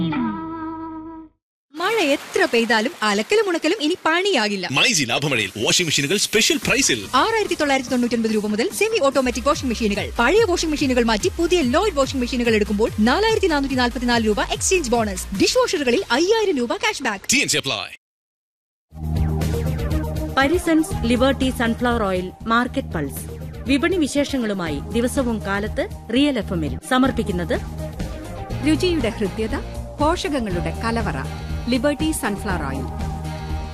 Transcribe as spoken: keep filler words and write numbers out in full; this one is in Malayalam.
മഴ എത്ര പെയ്താലും അലക്കലും ഉണക്കലും ഇനി പണിയാകില്ല. മൈജി ലാഭമഴയിൽ വാഷിംഗ് മെഷീനുകൾ സ്പെഷ്യൽ പ്രൈസിൽ ആറായിരത്തി തൊള്ളായിരത്തി തൊണ്ണൂറ്റി ഒൻപത് രൂപ മുതൽ സെമി ഓട്ടോമാറ്റിക് വാഷിംഗ് മെഷീനുകൾ. പഴയ വാഷിംഗ് മെഷീനുകൾ മാറ്റി പുതിയ ലോയിഡ് വാഷിംഗ് മെഷീനുകൾ എടുക്കുമ്പോൾ നാലായിരത്തി നാനൂറ്റി നാൽപ്പത്തിനാല് രൂപ എക്സ്ചേഞ്ച് ബോണസ്. ഡിഷ് വാഷറുകളിൽ അയ്യായിരം രൂപ cash back. Parisons liberty sunflower oil market pulse. വിപണി വിശേഷങ്ങളുമായി ദിവസവും കാലത്ത് റിയൽ എഫ് എമ്മിൽ സമർപ്പിക്കുന്നത് രുചിയുടെ ഹൃദ്യത, പോഷകങ്ങളുടെ കലവറ. Liberty sunflower oil.